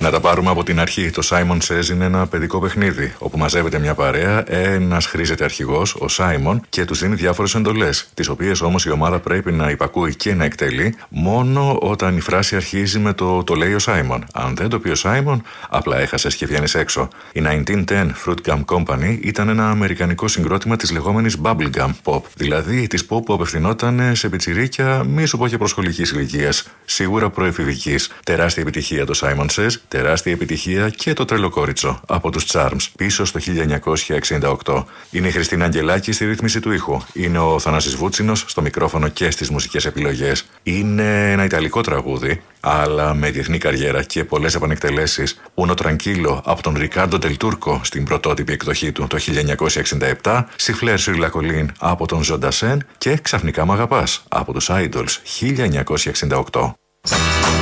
Να τα πάρουμε από την αρχή. Το Simon Says είναι ένα παιδικό παιχνίδι, όπου μαζεύεται μια παρέα, ένας χρήζεται αρχηγός, ο Simon, και τους δίνει διάφορες εντολές, τις οποίες όμως η ομάδα πρέπει να υπακούει και να εκτελεί, μόνο όταν η φράση αρχίζει με το λέει ο Simon. Αν δεν το πει ο Simon, απλά έχασες και βγαίνεις έξω. Η 1910 Fruit Gum Company ήταν ένα αμερικανικό συγκρότημα της λεγόμενης bubblegum pop, δηλαδή της pop που απευθυνόταν σε πιτσιρίκια, μη σου πω και προσχολικής ηλικίας, σίγουρα προεφηβικής. Τεράστια επιτυχία το Simon Says, τεράστια επιτυχία και το Τρελοκόριτσο από τους Charms πίσω στο 1968. Είναι η Χριστίνα Αγγελάκη στη ρύθμιση του ήχου. Είναι ο Θανάσης Βούτσινος στο μικρόφωνο και στις μουσικές επιλογές. Είναι ένα ιταλικό τραγούδι, αλλά με διεθνή καριέρα και πολλές επανεκτελέσεις. Uno Tranquillo από τον Ρικάρντο Del Turco στην πρωτότυπη εκδοχή του το 1967, Siffler sur la colline από τον Jean Dassin και Ξαφνικά μ' αγαπάς από τους Idols 1968.